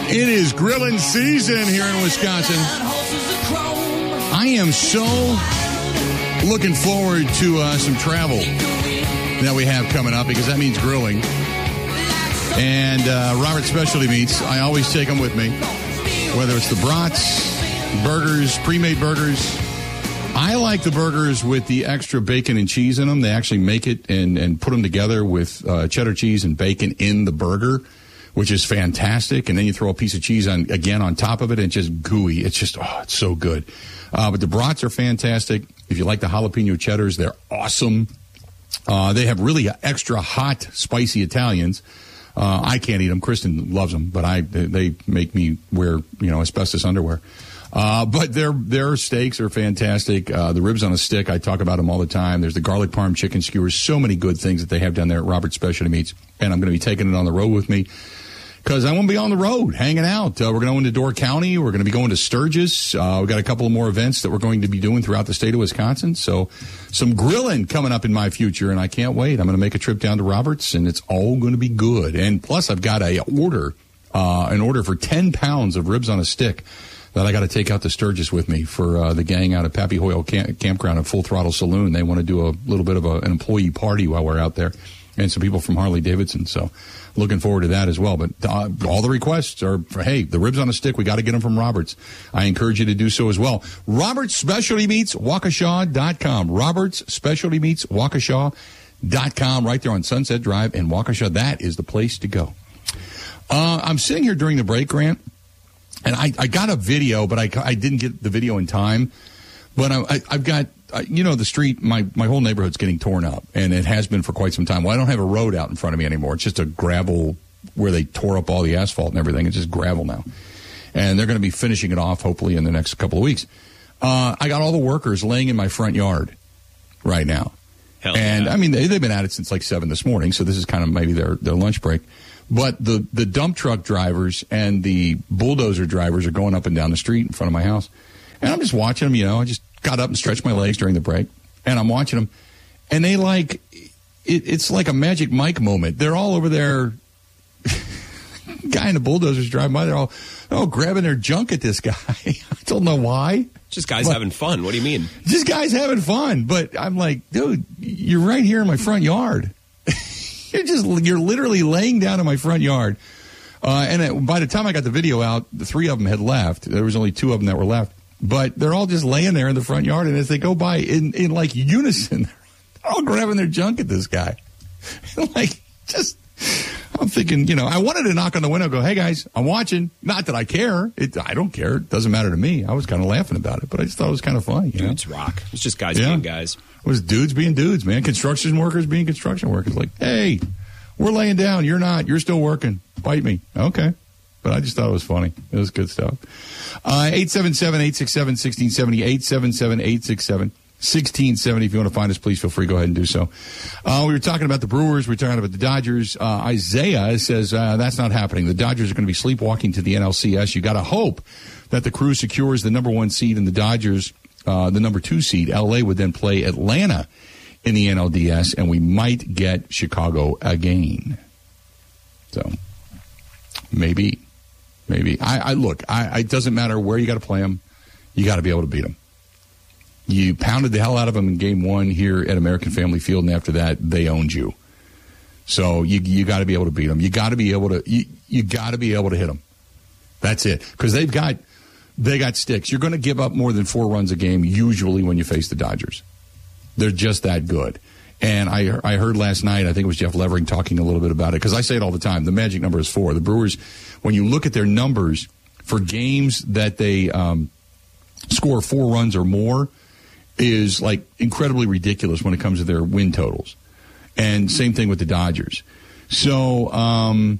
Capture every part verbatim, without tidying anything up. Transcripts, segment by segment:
It is grilling season here in Wisconsin. I am so looking forward to uh, some travel that we have coming up because that means grilling. And uh, Robert's Specialty Meats, I always take them with me, whether it's the brats, burgers, pre-made burgers. I like the burgers with the extra bacon and cheese in them. They actually make it and, and put them together with uh, cheddar cheese and bacon in the burger, which is fantastic. And then you throw a piece of cheese on again on top of it, and it's just gooey. It's just, oh, it's so good. Uh, but the brats are fantastic. If you like the jalapeno cheddars, they're awesome. Uh, they have really extra hot, spicy Italians. Uh, I can't eat them. Kristen loves them, but I they make me wear, you know, asbestos underwear. Uh, but their their steaks are fantastic. Uh, the ribs on a stick, I talk about them all the time. There's the garlic parm chicken skewers. So many good things that they have down there at Robert's Specialty Meats. And I'm going to be taking it on the road with me because I want to be on the road, hanging out. Uh, we're going to Door County. We're going to be going to Sturgis. Uh, we've got a couple of more events that we're going to be doing throughout the state of Wisconsin. So some grilling coming up in my future, and I can't wait. I'm going to make a trip down to Roberts, and it's all going to be good. And plus, I've got a order, uh, an order for ten pounds of ribs on a stick that I got to take out to Sturgis with me for uh, the gang out at Pappy Hoyle Camp- Campground and Full Throttle Saloon. They want to do a little bit of a, an employee party while we're out there, and some people from Harley Davidson. So looking forward to that as well. But uh, all the requests are for, hey, the ribs on a stick, we got to get them from Roberts. I encourage you to do so as well. Roberts Specialty Meats, Waukesha dot com. Roberts Specialty Meats, Waukesha dot com, right there on Sunset Drive in Waukesha. That is the place to go. Uh, I'm sitting here during the break, Grant, and I, I got a video, but I, I didn't get the video in time. But I, I, I've got, uh, you know, the street, my, my whole neighborhood's getting torn up, and it has been for quite some time. Well, I don't have a road out in front of me anymore. It's just a gravel where they tore up all the asphalt and everything. It's just gravel now. And they're going to be finishing it off, hopefully, in the next couple of weeks. Uh, I got all the workers laying in my front yard right now. Hell and, yeah. I mean, they, they've been at it since like seven this morning, so this is kind of maybe their, their lunch break. But the, the dump truck drivers and the bulldozer drivers are going up and down the street in front of my house. And I'm just watching them, you know. I just got up and stretched my legs during the break. And I'm watching them. And they like, it, it's like a Magic Mike moment. They're all over there. Guy in the bulldozers driving by. They're all, oh, grabbing their junk at this guy. I don't know why. Just guys but, having fun. What do you mean? Just guys having fun. But I'm like, dude, you're right here in my front yard. You're just, you're literally laying down in my front yard. Uh, and it, by the time I got the video out, the three of them had left. There was only two of them that were left. But they're all just laying there in the front yard. And as they go by in, in like unison, they're all grabbing their junk at this guy. Like, just, I'm thinking, you know, I wanted to knock on the window and go, hey, guys, I'm watching. Not that I care. It, I don't care. It doesn't matter to me. I was kind of laughing about it, but I just thought it was kind of funny. You Dudes know? rock. It's just guys yeah. being guys. It was dudes being dudes, man. Construction workers being construction workers. Like, hey, we're laying down. You're not. You're still working. Bite me. Okay. But I just thought it was funny. It was good stuff. Uh, eight seven seven, eight six seven, one six seven zero, eight seven seven, eight six seven, one six seven zero. If you want to find us, please feel free. Go ahead and do so. Uh, we were talking about the Brewers. We were talking about the Dodgers. Uh, Isaiah says uh, that's not happening. The Dodgers are going to be sleepwalking to the N L C S. You got to hope that the crew secures the number one seed and the Dodgers, uh, the number two seed. L A would then play Atlanta in the N L D S, and we might get Chicago again. So maybe. Maybe. I, I look, I, it doesn't matter where you got to play them. You got to be able to beat them. You pounded the hell out of them in game one here at American Family Field, and after that, they owned you. So you you got to be able to beat them. You got to be able to you, you got to be able to hit them. That's it. Because they've got they got sticks. You're going to give up more than four runs a game usually when you face the Dodgers. They're just that good. And I I heard last night, I think it was Jeff Levering talking a little bit about it, because I say it all the time. The magic number is four. The Brewers, when you look at their numbers for games that they um, score four runs or more, is like incredibly ridiculous when it comes to their win totals. And same thing with the Dodgers. So um,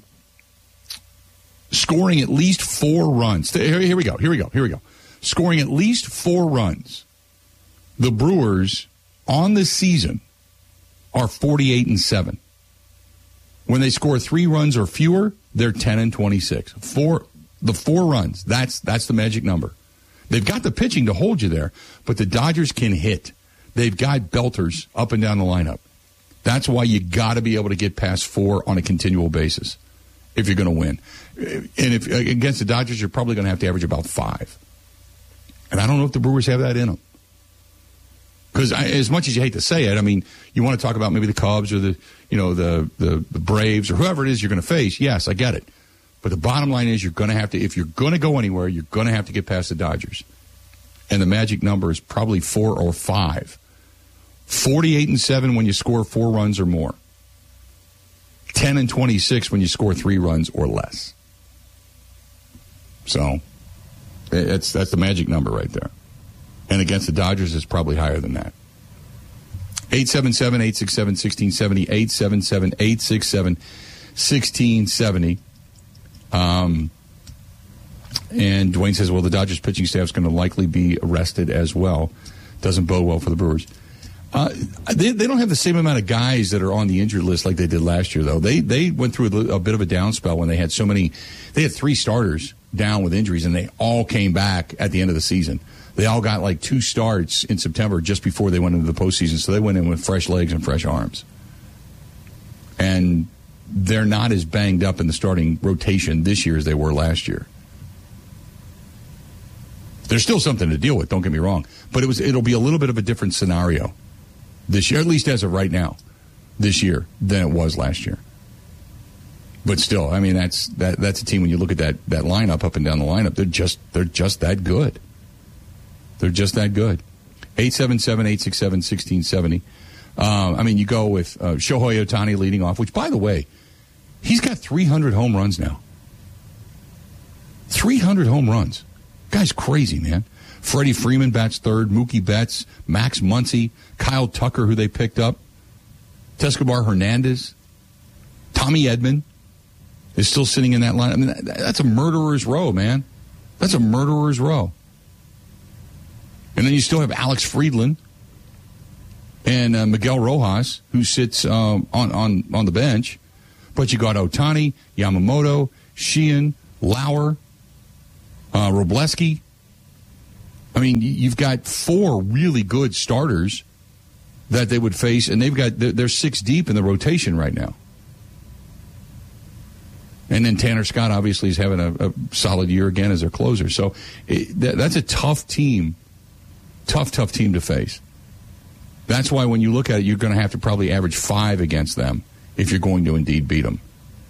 scoring at least four runs. Here, here we go. Here we go. Here we go. Scoring at least four runs. The Brewers on the season are forty-eight and seven. When they score three runs or fewer, they're ten and twenty-six. Four, the four runs, that's that's the magic number. They've got the pitching to hold you there, but the Dodgers can hit. They've got belters up and down the lineup. That's why you got to be able to get past four on a continual basis. if you're going to win. And if against the Dodgers, you're probably going to have to average about five. And I don't know if the Brewers have that in them. Because as much as you hate to say it, I mean, you want to talk about maybe the Cubs or the, you know, the, the, the Braves or whoever it is you're going to face. Yes, I get it. But the bottom line is you're going to have to, if you're going to go anywhere, you're going to have to get past the Dodgers. And the magic number is probably four or five. forty-eight and seven when you score four runs or more. ten and twenty-six when you score three runs or less. So, it's, that's the magic number right there. And against the Dodgers, it's probably higher than that. eight seven seven, eight six seven, one six seven zero, eight seven seven, eight six seven, one six seven zero. Um, and Dwayne says, well, the Dodgers pitching staff is going to likely be arrested as well. Doesn't bode well for the Brewers. Uh, they, they don't have the same amount of guys that are on the injured list like they did last year, though. They they went through a, a bit of a down spell when they had so many. They had three starters down with injuries, and they all came back at the end of the season. They all got like two starts in September just before they went into the postseason, so they went in with fresh legs and fresh arms. And they're not as banged up in the starting rotation this year as they were last year. There's still something to deal with, don't get me wrong, but it was it'll be a little bit of a different scenario this year, at least as of right now, this year, than it was last year. But still, I mean, that's that that's a team, when you look at that that lineup, up and down the lineup, they're just they're just that good. They're just that good. eight seven seven, eight six seven, one six seven zero. Uh, I mean, you go with uh, Shohei Ohtani leading off, which, by the way, he's got three hundred home runs now. three hundred home runs. Guy's crazy, man. Freddie Freeman bats third, Mookie Betts, Max Muncy, Kyle Tucker, who they picked up, Tescobar Hernandez, Tommy Edman is still sitting in that line. I mean, that, that's a murderer's row, man. That's a murderer's row. And then you still have Alex Friedland and uh, Miguel Rojas, who sits um, on, on, on the bench. But you got Ohtani, Yamamoto, Sheehan, Lauer, uh, Robleski. I mean, you've got four really good starters that they would face, and they've got they're six deep in the rotation right now. And then Tanner Scott obviously is having a, a solid year again as their closer. So it, that, that's a tough team, tough, tough team to face. That's why when you look at it, you're going to have to probably average five against them if you're going to indeed beat them.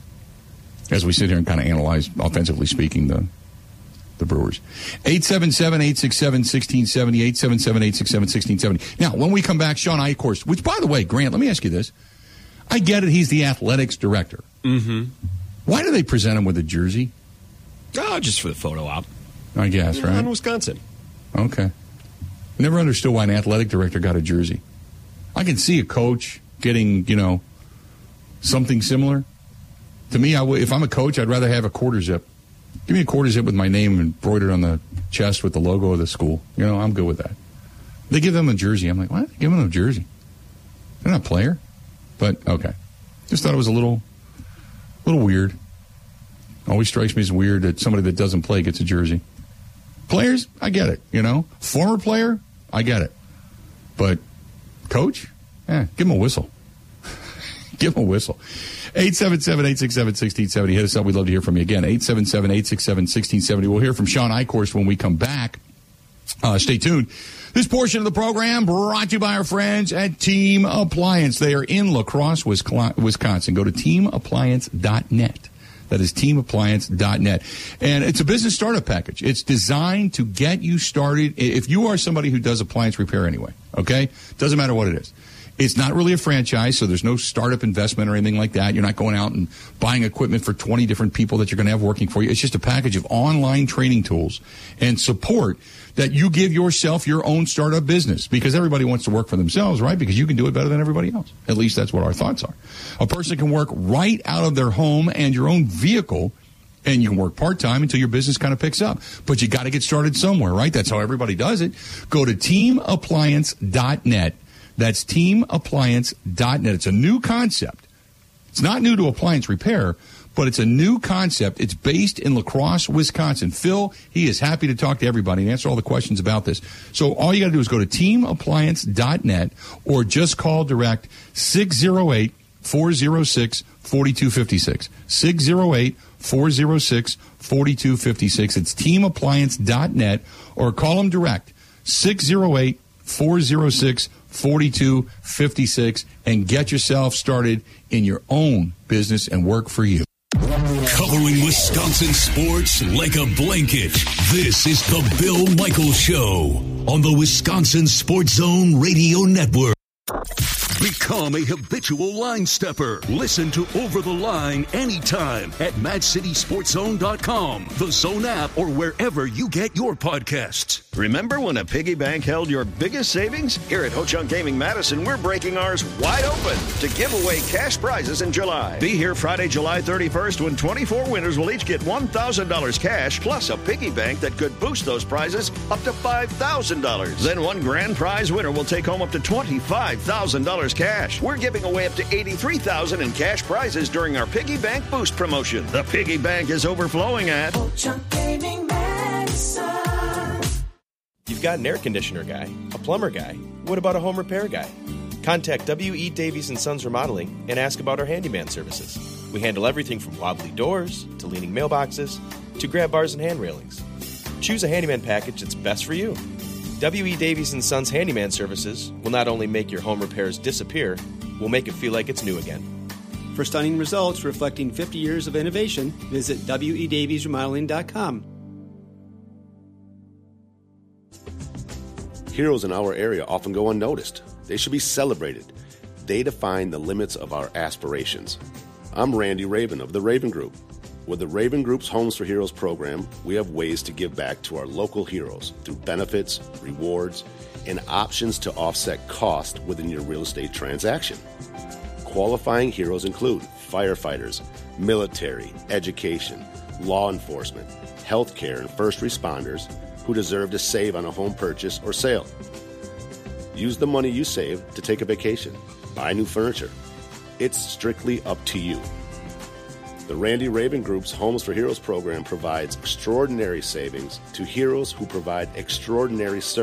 As we sit here and kind of analyze, offensively speaking, the the Brewers. eight seven seven, eight six seven, one six seven zero, eight seven seven, eight six seven, one six seven zero. Now, when we come back, Sean Eichhorst, which, by the way, Grant, let me ask you this. I get it, he's the athletics director. Mm-hmm. Why do they present him with a jersey? Oh, just for the photo op. I guess, yeah, right? In Wisconsin. Okay. Never understood why an athletic director got a jersey. I can see a coach getting, you know, something similar. To me, I w- if I'm a coach, I'd rather have a quarter zip. Give me a quarter zip with my name embroidered on the chest with the logo of the school. You know, I'm good with that. They give them a jersey. I'm like, what? Give them a jersey. They're not a player. But, okay. Just thought it was a little, little weird. Always strikes me as weird that somebody that doesn't play gets a jersey. Players, I get it, you know. Former player, I get it. But coach, eh, give him a whistle. Give him a whistle. eight seven seven, eight six seven, one six seven zero. Hit us up. We'd love to hear from you again. eight seven seven, eight six seven, one six seven zero. We'll hear from Sean Eichhorst when we come back. Uh, stay tuned. This portion of the program brought to you by our friends at Team Appliance. They are in La Crosse, Wisconsin. Go to team appliance dot net. That is team appliance dot net. And it's a business startup package. It's designed to get you started. If you are somebody who does appliance repair anyway, okay? Doesn't matter what it is. It's not really a franchise, so there's no startup investment or anything like that. You're not going out and buying equipment for twenty different people that you're going to have working for you. It's just a package of online training tools and support that you give yourself your own startup business, because everybody wants to work for themselves, right? Because you can do it better than everybody else. At least that's what our thoughts are. A person can work right out of their home and your own vehicle, and you can work part-time until your business kind of picks up. But you got to get started somewhere, right? That's how everybody does it. Go to team appliance dot net. That's team appliance dot net. It's a new concept. It's not new to appliance repair, but it's a new concept. It's based in La Crosse, Wisconsin. Phil, he is happy to talk to everybody and answer all the questions about this. So all you got to do is go to team appliance dot net or just call direct six oh eight, four oh six, four two five six. six oh eight, four oh six, four two five six. It's team appliance dot net or call them direct, six oh eight, four oh six, four two five six, and get yourself started in your own business and work for you. Covering Wisconsin sports like a blanket, this is the Bill Michaels Show on the Wisconsin Sports Zone Radio Network. Become a habitual line stepper. Listen to Over the Line anytime at Mad City Sports Zone dot com, the Zone app, or wherever you get your podcasts. Remember when a piggy bank held your biggest savings? Here at Ho Chunk Gaming Madison, we're breaking ours wide open to give away cash prizes in July. Be here Friday, July thirty-first, when twenty-four winners will each get one thousand dollars cash plus a piggy bank that could boost those prizes up to five thousand dollars. Then one grand prize winner will take home up to twenty-five thousand dollars cash. We're giving away up to eighty-three thousand dollars in cash prizes during our Piggy Bank Boost promotion. The Piggy Bank is overflowing at Ho Chunk Gaming Madison. You've got an air conditioner guy, a plumber guy. What about a home repair guy? Contact W E. Davies and Sons Remodeling and ask about our handyman services. We handle everything from wobbly doors to leaning mailboxes to grab bars and hand railings. Choose a handyman package that's best for you. W E. Davies and Sons Handyman Services will not only make your home repairs disappear, we'll make it feel like it's new again. For stunning results reflecting fifty years of innovation, visit W E Davies Remodeling dot com. Heroes in our area often go unnoticed. They should be celebrated. They define the limits of our aspirations. I'm Randy Raven of the Raven Group. With the Raven Group's Homes for Heroes program, we have ways to give back to our local heroes through benefits, rewards, and options to offset cost within your real estate transaction. Qualifying heroes include firefighters, military, education, law enforcement, healthcare, and first responders who deserve to save on a home purchase or sale. Use the money you save to take a vacation, buy new furniture. It's strictly up to you. The Randy Raven Group's Homes for Heroes program provides extraordinary savings to heroes who provide extraordinary service.